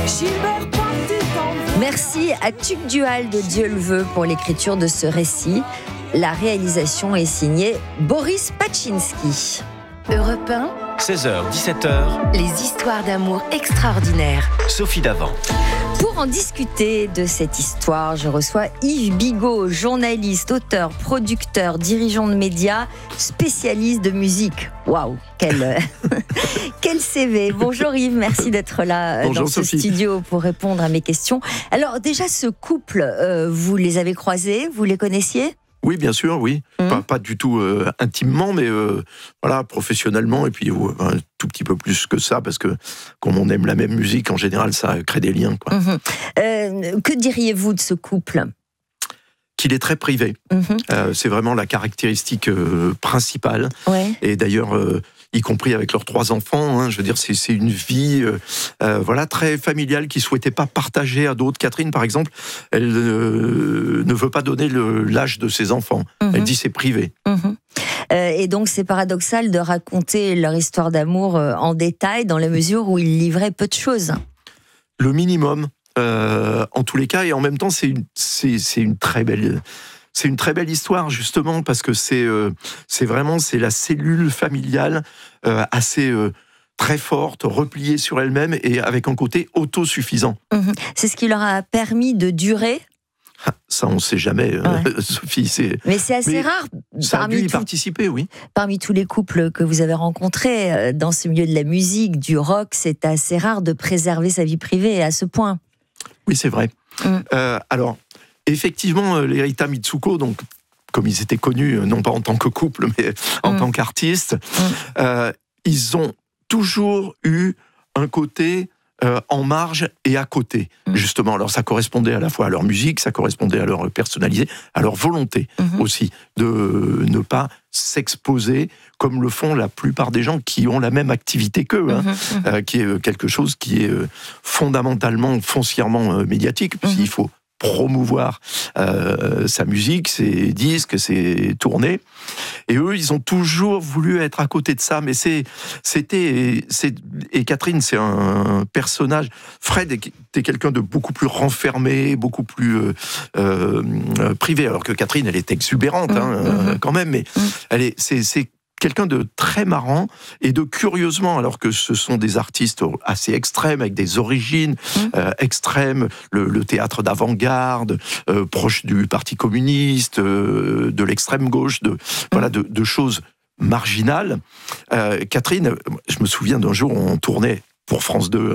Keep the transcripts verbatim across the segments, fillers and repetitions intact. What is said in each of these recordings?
Merci à Tuc Dual de Dieu le veut pour l'écriture de ce récit. La réalisation est signée Boris Paczynski. Europe un, seize heures, dix-sept heures. les histoires d'amour extraordinaires. Sophie Davant. Pour en discuter de cette histoire, je reçois Yves Bigot, journaliste, auteur, producteur, dirigeant de médias, spécialiste de musique. Waouh, quel, quel C V. Bonjour Yves, merci d'être là Bonjour, dans ce Sophie. studio pour répondre à mes questions. Alors déjà, ce couple, euh, vous les avez croisés, vous les connaissiez ? Oui, bien sûr, oui. Mmh. Pas, pas du tout euh, intimement, mais euh, voilà, professionnellement, et puis euh, un tout petit peu plus que ça, parce que comme on aime la même musique, en général, ça crée des liens, quoi. Mmh. Euh, que diriez-vous de ce couple ? Qu'il est très privé. Mmh. Euh, c'est vraiment la caractéristique euh, principale. Ouais. Et d'ailleurs, euh, y compris avec leurs trois enfants, hein, je veux dire, c'est, c'est une vie euh, euh, voilà, très familiale qu'ils ne souhaitaient pas partager à d'autres. Catherine, par exemple, elle euh, ne veut pas donner le, l'âge de ses enfants. Mmh. Elle dit c'est privé. Mmh. Euh, et donc c'est paradoxal de raconter leur histoire d'amour euh, en détail, dans la mesure où ils livraient peu de choses. Le minimum. Euh, en tous les cas, et en même temps, c'est une, c'est, c'est une très belle, c'est une très belle histoire justement parce que c'est, euh, c'est vraiment, c'est la cellule familiale euh, assez euh, très forte, repliée sur elle-même et avec un côté autosuffisant. Mmh. C'est ce qui leur a permis de durer. Ça, on ne sait jamais, euh, Ouais. Sophie. C'est, Mais c'est assez Mais rare ça a dû parmi, y tout- participer, oui. parmi tous les couples que vous avez rencontrés euh, dans ce milieu de la musique, du rock. C'est assez rare de préserver sa vie privée à ce point. Oui, c'est vrai. Mm. Euh, alors, effectivement, euh, les Rita Mitsuko, donc, comme ils étaient connus, euh, non pas en tant que couple, mais en Mm. tant qu'artistes, euh, ils ont toujours eu un côté euh, en marge et à côté, Mm. justement. Alors, ça correspondait à la fois à leur musique, ça correspondait à leur personnalité, à leur volonté Mhm. aussi, de ne pas s'exposer comme le font la plupart des gens qui ont la même activité qu'eux, hein. Mhm, mhm. Euh, qui est euh, quelque chose qui est euh, fondamentalement, foncièrement euh, médiatique, puisqu'il Mhm. faut promouvoir euh, sa musique, ses disques, ses tournées. Et eux, ils ont toujours voulu être à côté de ça, mais c'est, c'était... C'est, et Catherine, c'est un personnage... Fred était quelqu'un de beaucoup plus renfermé, beaucoup plus euh, euh, privé, alors que Catherine, elle est exubérante, hein, Mhm. euh, quand même, mais Mhm. elle est, c'est, c'est quelqu'un de très marrant et de curieusement, alors que ce sont des artistes assez extrêmes, avec des origines Mmh. euh, extrêmes, le, le théâtre d'avant-garde, euh, proche du Parti communiste, euh, de l'extrême gauche, de, voilà, de, de choses marginales. Euh, Catherine, je me souviens d'un jour, on tournait pour France deux,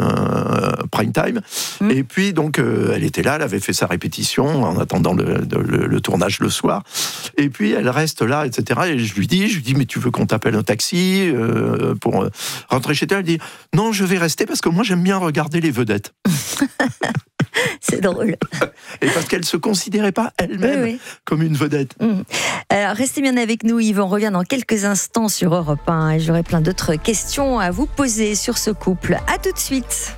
un prime time. Mmh. Et puis, donc, euh, elle était là, elle avait fait sa répétition en attendant le, le, le tournage le soir. Et puis, elle reste là, et cetera. Et je lui dis, je lui dis, mais tu veux qu'on t'appelle un taxi euh, pour euh, rentrer chez toi? Elle dit, non, je vais rester parce que moi, j'aime bien regarder les vedettes. C'est drôle. Et parce qu'elle ne se considérait pas elle-même Oui, oui. comme une vedette. Mmh. Alors, restez bien avec nous, Yves. On revient dans quelques instants sur Europe un et j'aurai plein d'autres questions à vous poser sur ce couple. À tout de suite.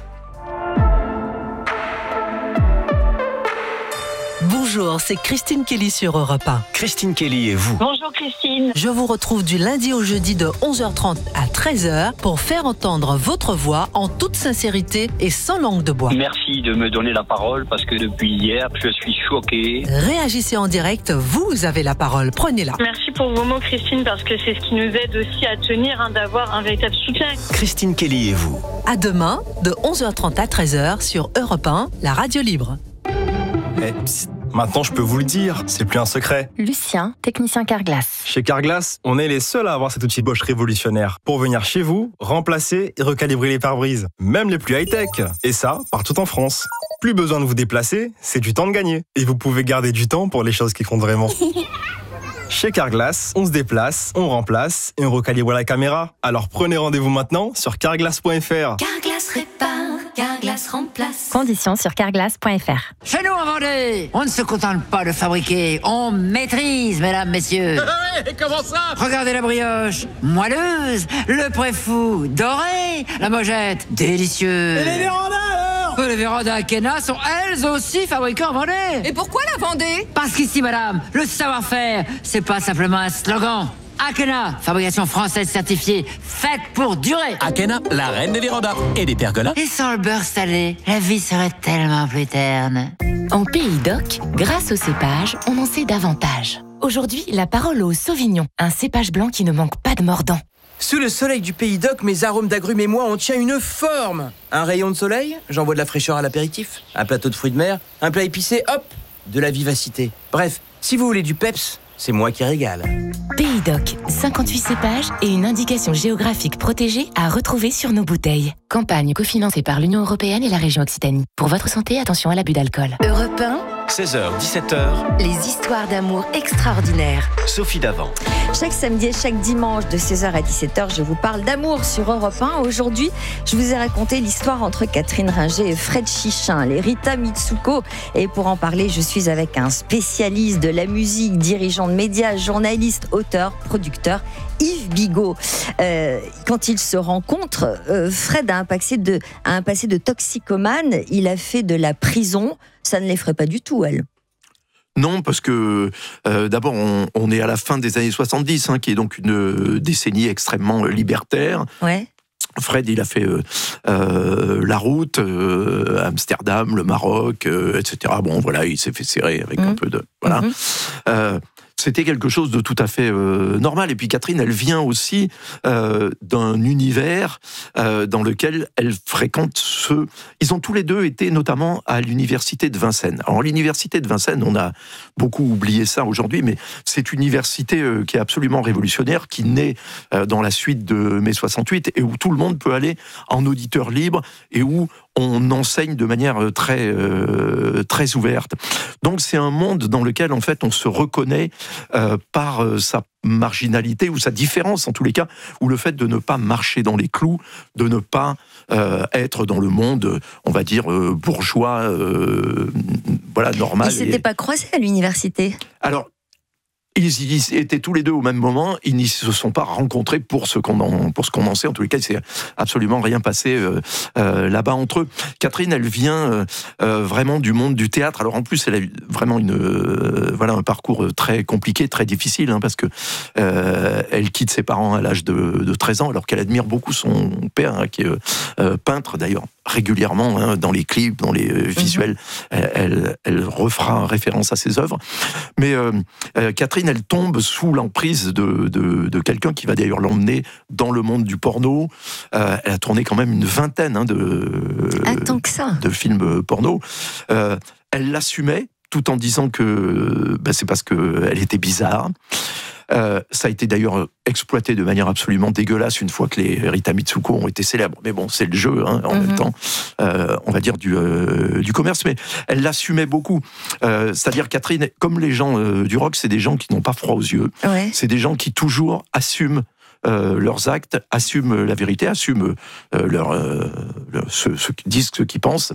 Bonjour, c'est Christine Kelly sur Europe un. Christine Kelly et vous. Bonjour Christine. Je vous retrouve du lundi au jeudi de onze heures trente à treize heures pour faire entendre votre voix en toute sincérité et sans langue de bois. Merci de me donner la parole parce que depuis hier, je suis choqué. Réagissez en direct, vous avez la parole, prenez-la. Merci pour vos mots Christine parce que c'est ce qui nous aide aussi à tenir, hein, d'avoir un véritable soutien. Christine Kelly et vous. À demain, de onze heures trente à treize heures sur Europe un, la radio libre. Eh, psst, maintenant je peux vous le dire, c'est plus un secret. Lucien, technicien Carglass. Chez Carglass, on est les seuls à avoir cet outil Bosch révolutionnaire pour venir chez vous, remplacer et recalibrer les pare-brises, même les plus high-tech. Et ça, partout en France. Plus besoin de vous déplacer, c'est du temps de gagner. Et vous pouvez garder du temps pour les choses qui comptent vraiment. Chez Carglass, on se déplace, on remplace et on recalibre la caméra. Alors prenez rendez-vous maintenant sur carglass point f r. Carglass répare, Carglass remplace. Conditions sur carglass point f r. Chez nous, en Vendée, on ne se contente pas de fabriquer, on maîtrise, mesdames, messieurs. Comment ça? Regardez la brioche, moelleuse, le préfou, doré, la mojette, délicieux. Et les vérandas alors? Les vérandas Akena sont elles aussi fabriquées en Vendée. Et pourquoi la Vendée? Parce qu'ici, madame, le savoir-faire, c'est pas simplement un slogan. Akena, fabrication française certifiée, faite pour durer. Akena, la reine des vérandas et des pergolas. Et sans le beurre salé, la vie serait tellement plus terne. En Pays d'Oc, grâce au cépage, on en sait davantage. Aujourd'hui, la parole au Sauvignon, un cépage blanc qui ne manque pas de mordant. Sous le soleil du Pays d'Oc, mes arômes d'agrumes et moi, on tient une forme. Un rayon de soleil, j'envoie de la fraîcheur à l'apéritif. Un plateau de fruits de mer, un plat épicé, hop, de la vivacité. Bref, si vous voulez du peps, c'est moi qui régale. Pays d'Oc, cinquante-huit cépages et une indication géographique protégée à retrouver sur nos bouteilles. Campagne cofinancée par l'Union européenne et la région Occitanie. Pour votre santé, attention à l'abus d'alcool. Europe un, seize heures dix-sept heures. Les histoires d'amour extraordinaires. Sophie Davant. Chaque samedi et chaque dimanche de seize heures à dix-sept heures, je vous parle d'amour sur Europe un. Aujourd'hui, je vous ai raconté l'histoire entre Catherine Ringer et Fred Chichin, les Rita Mitsuko. Et pour en parler, je suis avec un spécialiste de la musique, dirigeant de médias, journaliste, auteur, producteur, Yves Bigot. Euh, quand ils se rencontrent, euh, Fred a un passé de, a un passé de toxicomane. Il a fait de la prison. Ça ne l'effraie pas du tout, elle. Non, parce que euh, d'abord, on, on est à la fin des années soixante-dix, hein, qui est donc une euh, décennie extrêmement libertaire. Ouais. Fred, il a fait euh, euh, la route, euh, Amsterdam, le Maroc, euh, et cetera. Bon, voilà, il s'est fait serrer avec mmh. un peu de... Voilà. Mmh. Euh, C'était quelque chose de tout à fait euh, normal. Et puis Catherine, elle vient aussi euh, d'un univers euh, dans lequel elle fréquente ceux... Ils ont tous les deux été notamment à l'université de Vincennes. Alors l'université de Vincennes, on a beaucoup oublié ça aujourd'hui, mais c'est une université euh, qui est absolument révolutionnaire, qui naît euh, dans la suite de mai soixante-huit et où tout le monde peut aller en auditeur libre et où on enseigne de manière très, euh, très ouverte. Donc c'est un monde dans lequel en fait on se reconnaît euh, par euh, sa marginalité ou sa différence en tous les cas, ou le fait de ne pas marcher dans les clous, de ne pas euh, être dans le monde, on va dire, euh, bourgeois, euh, voilà, normal. Ils ne s'étaient et... pas croisés à l'université? Alors, Ils, ils étaient tous les deux au même moment, ils ne se sont pas rencontrés pour ce qu'on en, pour ce qu'on en sait. En tous les cas, il ne s'est absolument rien passé euh, euh, là-bas entre eux. Catherine, elle vient euh, euh, vraiment du monde du théâtre. Alors en plus, elle a eu vraiment une, euh, voilà, un parcours très compliqué, très difficile, hein, parce que euh, elle quitte ses parents à l'âge de, de treize ans, alors qu'elle admire beaucoup son père, hein, qui est euh, peintre d'ailleurs, régulièrement, hein, dans les clips, dans les euh, visuels. Mm-hmm. Elle, elle, elle refera référence à ses œuvres. Mais euh, euh, Catherine, elle tombe sous l'emprise de, de, de quelqu'un qui va d'ailleurs l'emmener dans le monde du porno. Euh, elle a tourné quand même une vingtaine hein, de, ah, tant que ça. de films porno. Euh, elle l'assumait tout en disant que bah, c'est parce qu'elle était bizarre. Euh, ça a été d'ailleurs exploité de manière absolument dégueulasse une fois que les Rita Mitsuko ont été célèbres. Mais bon, c'est le jeu, hein, en mm-hmm. même temps, euh, on va dire, du, euh, du commerce. Mais elle l'assumait beaucoup. Euh, c'est-à-dire, Catherine, comme les gens euh, du rock, c'est des gens qui n'ont pas froid aux yeux. Ouais. C'est des gens qui toujours assument Euh, leurs actes, assument la vérité, assument euh, leur, euh, leur, ce, ce qu'ils disent, ce qu'ils pensent.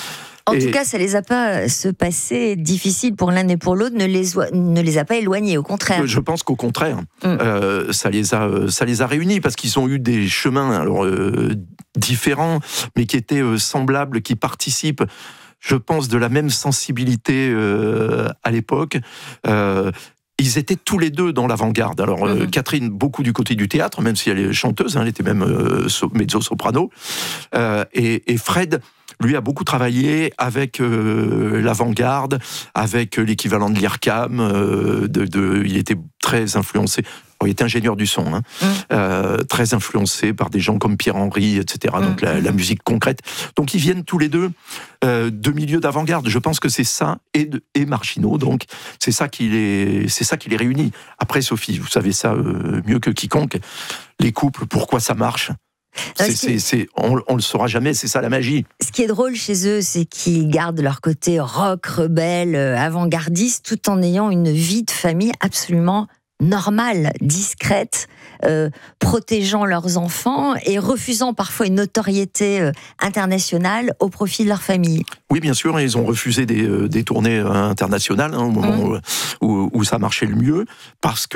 En et... tout cas, ça les a pas, ce passé difficile pour l'un et pour l'autre, ne les, ne les a pas éloignés, au contraire. Je pense qu'au contraire, mm. euh, ça, les a, ça les a réunis, parce qu'ils ont eu des chemins alors, euh, différents, mais qui étaient euh, semblables, qui participent, je pense, de la même sensibilité euh, à l'époque. Euh, Ils étaient tous les deux dans l'avant-garde. Alors, euh, mmh. Catherine, beaucoup du côté du théâtre, même si elle est chanteuse, hein, elle était même euh, mezzo-soprano. Euh, et, et Fred, lui, a beaucoup travaillé avec euh, l'avant-garde, avec l'équivalent de l'I R C A M. Euh, de, de, il était très influencé. Alors, il était ingénieur du son, hein, mmh. euh, très influencé par des gens comme Pierre-Henry, et cetera. Mmh. Donc, la, la musique concrète. Donc, ils viennent tous les deux euh, de milieux d'avant-garde. Je pense que c'est ça, et, de, et marginaux. Donc, c'est ça qui les, c'est ça qui les réunit. Après, Sophie, vous savez ça euh, mieux que quiconque. Les couples, pourquoi ça marche ? C'est, c'est, c'est, on, on le saura jamais, c'est ça la magie. Ce qui est drôle chez eux, c'est qu'ils gardent leur côté rock, rebelle, avant-gardiste, tout en ayant une vie de famille absolument normale, discrète, euh, protégeant leurs enfants et refusant parfois une notoriété euh, internationale au profit de leur famille. Oui, bien sûr, ils ont refusé des, des tournées internationales hein, au moment mmh. où, où ça marchait le mieux, parce que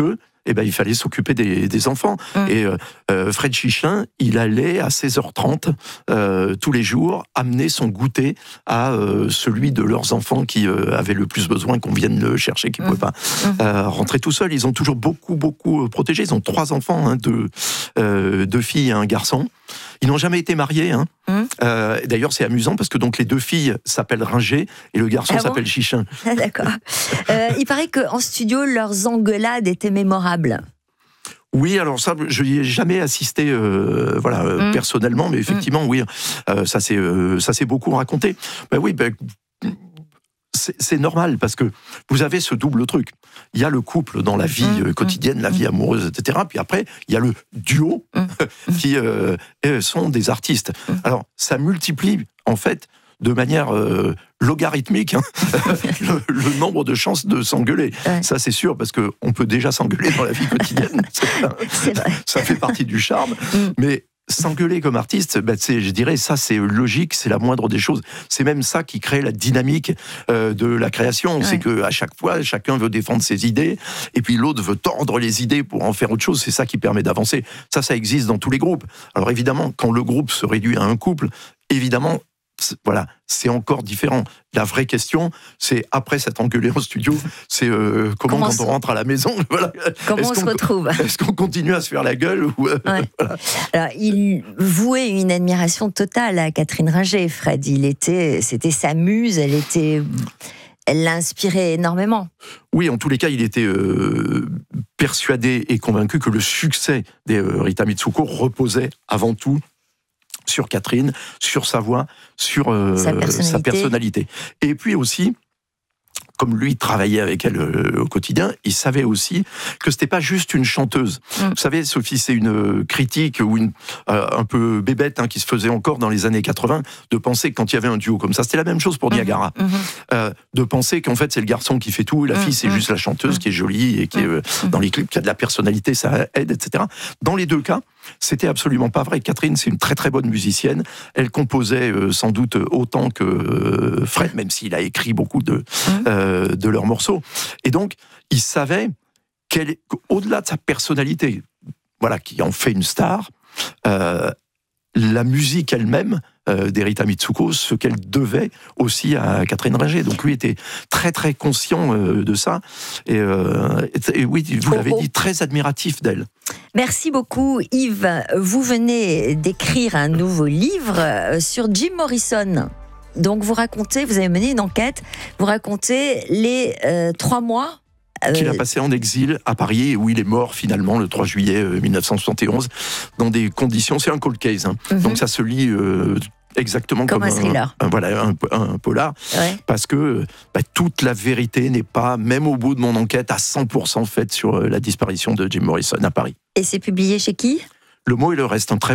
eh ben, il fallait s'occuper des, des enfants. Mmh. Et euh, Fred Chichin, il allait à seize heures trente euh, tous les jours amener son goûter à euh, celui de leurs enfants qui euh, avaient le plus besoin qu'on vienne le chercher, qui ne mmh. pouvaient pas euh, rentrer tout seul. Ils ont toujours beaucoup, beaucoup protégé. Ils ont trois enfants, hein, deux, euh, deux filles et un garçon. Ils n'ont jamais été mariés. Hein. Mmh. Euh, d'ailleurs, c'est amusant parce que donc les deux filles s'appellent Ringer et le garçon ah bon s'appelle Chichin. Ah, d'accord. euh, il paraît qu'en studio, leurs engueulades étaient mémorables. Oui, alors ça, je n'y ai jamais assisté, euh, voilà, mmh. personnellement, mais effectivement, mmh. oui, euh, ça s'est, euh, ça s'est beaucoup raconté. Ben oui, ben, c'est, c'est normal parce que vous avez ce double truc. Il y a le couple dans la vie mmh. quotidienne, la vie amoureuse, et cetera. Puis après, il y a le duo mmh. qui euh, sont des artistes. Mmh. Alors, ça multiplie en fait de manière euh, logarithmique hein, le, le nombre de chances de s'engueuler. Ouais. Ça, c'est sûr, parce qu'on peut déjà s'engueuler dans la vie quotidienne. C'est vrai. Ça fait partie du charme. Mm. Mais s'engueuler comme artiste, ben, c'est, je dirais, ça, c'est logique, c'est la moindre des choses. C'est même ça qui crée la dynamique euh, de la création. Ouais. C'est qu'à chaque fois, chacun veut défendre ses idées, et puis l'autre veut tordre les idées pour en faire autre chose. C'est ça qui permet d'avancer. Ça, ça existe dans tous les groupes. Alors évidemment, quand le groupe se réduit à un couple, évidemment, voilà, c'est encore différent. La vraie question, c'est après s'être engueulé en studio, c'est euh, comment, comment quand on rentre à la maison, voilà. Comment est-ce on se retrouve. Est-ce qu'on continue à se faire la gueule ou euh, ouais. voilà. Alors, il vouait une admiration totale à Catherine Ringer, Fred. Il était, c'était sa muse, elle était, elle l'inspirait énormément. Oui, en tous les cas, il était euh, persuadé et convaincu que le succès des euh, Rita Mitsuko reposait avant tout sur Catherine, sur sa voix, sur euh, sa, personnalité. sa personnalité. Et puis aussi, comme lui travaillait avec elle euh, au quotidien, il savait aussi que c'était pas juste une chanteuse. Mm. Vous savez, Sophie, c'est une critique ou une euh, un peu bébête hein, qui se faisait encore dans les années quatre-vingts, de penser que quand il y avait un duo comme ça, c'était la même chose pour mm-hmm. Niagara, mm-hmm. Euh, de penser qu'en fait c'est le garçon qui fait tout et la mm-hmm. fille c'est juste la chanteuse mm-hmm. qui est jolie et qui est euh, dans les clips, qui a de la personnalité, ça aide, et cetera. Dans les deux cas, c'était absolument pas vrai. Catherine, c'est une très très bonne musicienne. Elle composait euh, sans doute autant que euh, Fred, même s'il a écrit beaucoup de, euh, de leurs morceaux. Et donc, il savait qu'elle, qu'au-delà de sa personnalité, voilà, qui en fait une star, euh, la musique elle-même euh, d'Erita Mitsuko, ce qu'elle devait aussi à Catherine Ringer. Donc lui était très très conscient euh, de ça. Et, euh, et, et oui, vous l'avez dit, très admiratif d'elle. Merci beaucoup Yves. Vous venez d'écrire un nouveau livre sur Jim Morrison. Donc vous racontez, vous avez mené une enquête, vous racontez les euh, trois mois euh... qu'il a passé en exil à Paris, où il est mort finalement le trois juillet mille neuf cent soixante et onze, dans des conditions, c'est un cold case, hein. Mm-hmm. Donc ça se lit euh, exactement comme, comme un thriller, un, un, voilà, un, un polar, ouais. Parce que bah, toute la vérité n'est pas, même au bout de mon enquête, à cent pour cent faite sur la disparition de Jim Morrison à Paris. Et c'est publié chez qui ? Le Mot et le Reste, un très